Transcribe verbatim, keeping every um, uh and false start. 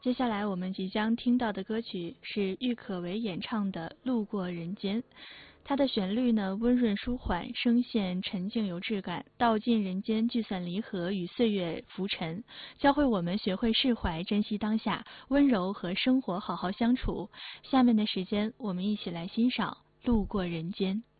接下来我们即将听到的歌曲是郁可唯演唱的《路过人间》，它的旋律呢温润舒缓，声线沉静有质感，道尽人间聚散离合与岁月浮沉，教会我们学会释怀，珍惜当下，温柔和生活好好相处。下面的时间，我们一起来欣赏《路过人间》。